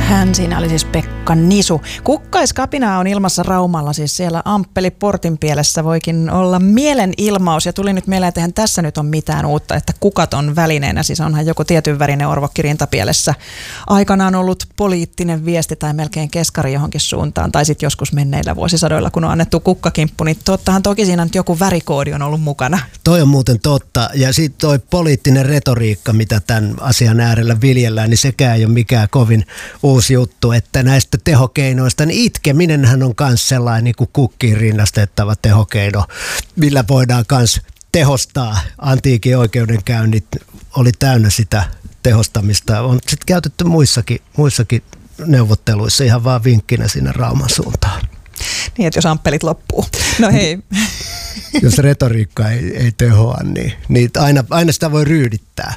Hän siinä oli siis Pekka Nisu. Kukkaiskapinaa on ilmassa Raumalla, siis siellä Amppeli Portinpielessä voikin olla mielenilmaus. Ja tuli nyt mieleen, että eihän tässä nyt ole mitään uutta, että kukat on välineenä. Siis onhan joku tietyn värinen orvokki rintapielessä aikanaan ollut poliittinen viesti tai melkein keskari johonkin suuntaan. Tai sitten joskus menneillä vuosisadoilla, kun on annettu kukkakimppu, niin tottahan toki siinä nyt joku värikoodi on ollut mukana. Toi on muuten totta. Ja sitten toi poliittinen retoriikka, mitä tämän asian äärellä viljellään, niin sekään ei ole mikään kovin uusi juttu, että näistä tehokeinoista, niin itkeminenhän on myös sellainen niin kuin kukkiin rinnastettava tehokeino, millä voidaan myös tehostaa. Antiikin oikeudenkäynnit oli täynnä sitä tehostamista. On sitten käytetty muissakin neuvotteluissa ihan vaan vinkkinä sinne Rauman suuntaan. Niin, että jos amppelit loppuu. No hei. Jos retoriikka ei tehoa, niin aina sitä voi ryydittää.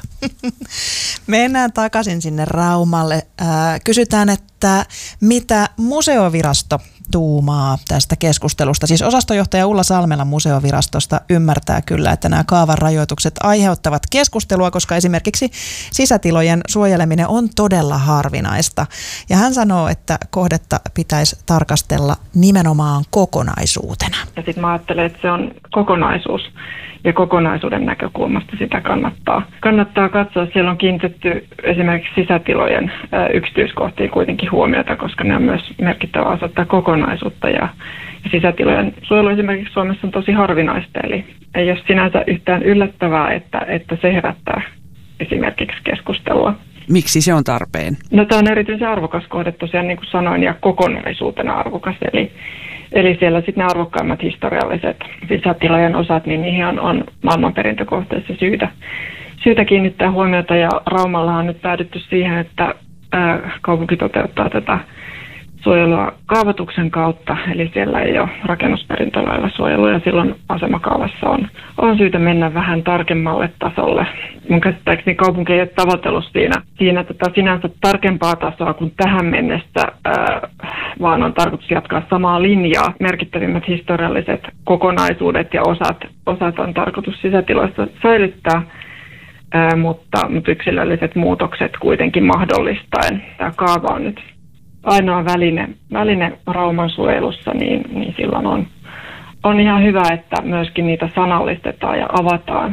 Mennään takaisin sinne Raumalle. Kysytään, että mitä museovirasto tuumaa tästä keskustelusta. Siis osastojohtaja Ulla Salmela museovirastosta ymmärtää kyllä, että nämä kaavan rajoitukset aiheuttavat keskustelua, koska esimerkiksi sisätilojen suojeleminen on todella harvinaista. Ja hän sanoo, että kohdetta pitäisi tarkastella nimenomaan kokonaisuutena. Ja sitten mä ajattelen, että se on kokonaisuus. Ja kokonaisuuden näkökulmasta sitä kannattaa katsoa. Siellä on kiinnitetty esimerkiksi sisätilojen yksityiskohtiin kuitenkin huomiota, koska ne on myös merkittävä osa tätä kokonaisuutta. Ja sisätilojen suojelu esimerkiksi Suomessa on tosi harvinaista, eli ei ole sinänsä yhtään yllättävää, että se herättää esimerkiksi keskustelua. Miksi se on tarpeen? No, tämä on erityisen arvokas kohde tosiaan, niin kuin sanoin, ja kokonaisuutena arvokas. Eli siellä sitten ne arvokkaimmat historialliset sisätilojen osat, niin niihin on maailmanperintökohteessa syytä kiinnittää huomiota. Ja Raumalla on nyt päädytty siihen, että kaupunki toteuttaa tätä suojelua kaavoituksen kautta. Eli siellä ei ole rakennusperintölailla suojelua ja silloin asemakaavassa on syytä mennä vähän tarkemmalle tasolle. Mun käsittääkseni kaupunki ei ole tavoitellut siinä sinänsä tarkempaa tasoa kuin tähän mennessä, vaan on tarkoitus jatkaa samaa linjaa. Merkittävimmät historialliset kokonaisuudet ja osat on tarkoitus sisätiloissa säilyttää, mutta yksilölliset muutokset kuitenkin mahdollistaen. Tämä kaava on nyt ainoa väline Rauman suojelussa, niin silloin on ihan hyvä, että myöskin niitä sanallistetaan ja avataan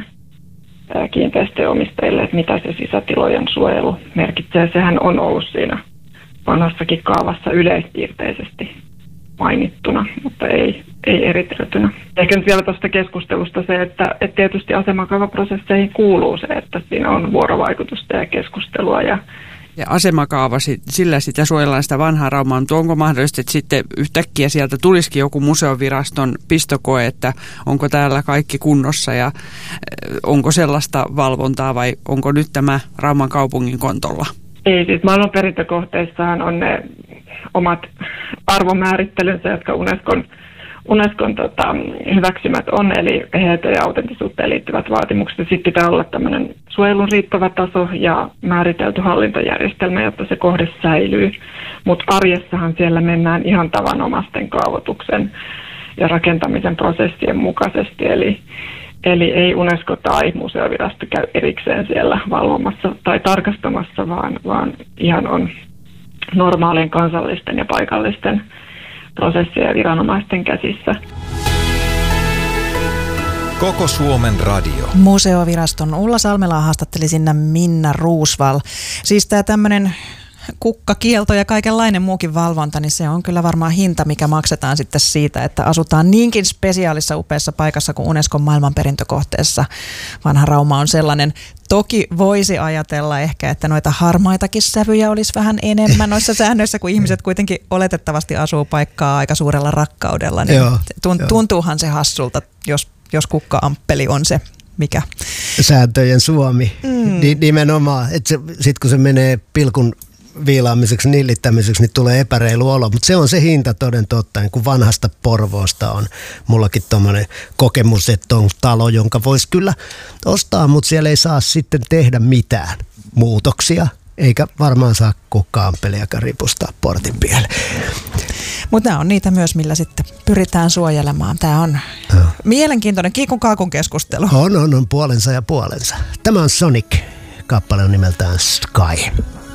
kiinteistöomistajille, että mitä se sisätilojen suojelu merkitsee. Sehän on ollut siinä vanhassakin kaavassa yleispiirteisesti mainittuna, mutta ei eriteltynä. Ehkä nyt vielä tuosta keskustelusta se, että tietysti asemakaavaprosesseihin kuuluu se, että siinä on vuorovaikutusta ja keskustelua ja asemakaava, sillä sitä suojellaan sitä vanhaa Raumaa, mutta onko mahdollista, että sitten yhtäkkiä sieltä tulisikin joku museoviraston pistokoe, että onko täällä kaikki kunnossa ja onko sellaista valvontaa vai onko nyt tämä Rauman kaupungin kontolla? Ei, siis maailmanperintökohteissahan on ne omat arvomäärittelynsä, jotka Unescon hyväksymät on, eli eheyteen ja autenttisuuteen liittyvät vaatimukset. Sitten pitää olla tämmöinen suojelun riittävä taso ja määritelty hallintojärjestelmä, jotta se kohde säilyy. Mutta arjessahan siellä mennään ihan tavanomaisten kaavoituksen ja rakentamisen prosessien mukaisesti. Eli ei Unesco tai museovirasto käy erikseen siellä valvomassa tai tarkastamassa, vaan ihan on normaalien kansallisten ja paikallisten prosessien ja viranomaisten käsissä. Koko Suomen radio. Museoviraston Ulla Salmelaa haastatteli sinne Minna Roosvall. Siis tämä tämmöinen kukkakielto ja kaikenlainen muukin valvonta, niin se on kyllä varmaan hinta, mikä maksetaan sitten siitä, että asutaan niinkin spesiaalissa upeassa paikassa kuin Unescon maailmanperintökohteessa. Vanha Rauma on sellainen. Toki voisi ajatella ehkä, että noita harmaitakin sävyjä olisi vähän enemmän noissa säännöissä, kun ihmiset kuitenkin oletettavasti asuu paikkaa aika suurella rakkaudella. Niin tuntuuhan se hassulta, jos kukka-amppeli on se, mikä sääntöjen Suomi. Nimenomaan, että sitten kun se menee pilkun viilaamiseksi, nillittämiseksi, niin tulee epäreilu olo. Mutta se on se hinta toden totta, niin kuin vanhasta Porvoosta on mullakin tommoinen kokemus, että on talo, jonka voisi kyllä ostaa, mutta siellä ei saa sitten tehdä mitään muutoksia, eikä varmaan saa kukka-amppeliakaan ripustaa portin pieleen. Mutta nämä on niitä myös, millä sitten pyritään suojelemaan. Tämä on mielenkiintoinen kiikun kaakun keskustelu. On puolensa ja puolensa. Tämä on Sonic, kappale on nimeltään Sky.